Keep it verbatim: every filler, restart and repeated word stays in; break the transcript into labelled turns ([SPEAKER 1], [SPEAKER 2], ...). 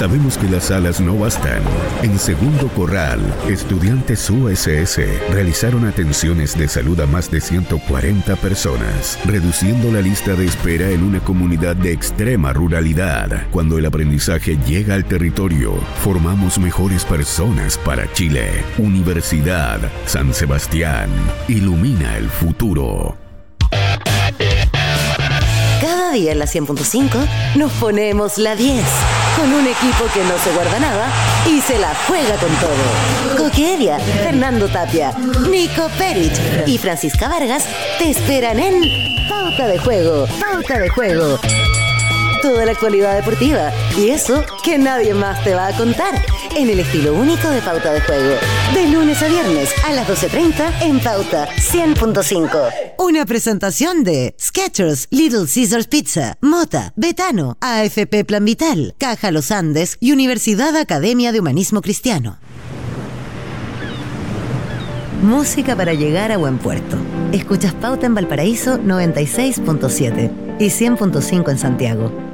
[SPEAKER 1] Sabemos que las alas no bastan. En Segundo Corral, estudiantes U S S realizaron atenciones de salud a más de ciento cuarenta personas, reduciendo la lista de espera en una comunidad de extrema ruralidad. Cuando el aprendizaje llega al territorio, formamos mejores personas para Chile. Universidad San Sebastián. Ilumina el futuro.
[SPEAKER 2] Cada día en la cien punto cinco nos ponemos la diez, con un equipo que no se guarda nada y se la juega con todo. Coqueria, Fernando Tapia, Nico Perich y Francisca Vargas te esperan en Pauta de Juego, Pauta de Juego. Toda la actualidad deportiva y eso que nadie más te va a contar en el estilo único de Pauta de Juego. De lunes a viernes a las doce treinta en Pauta cien punto cinco. Una presentación de Skechers, Little Caesars Pizza, Mota, Betano, A F P Plan Vital, Caja Los Andes y Universidad Academia de Humanismo Cristiano. Música para llegar a buen puerto. Escuchas Pauta en Valparaíso noventa y seis punto siete y cien punto cinco en Santiago.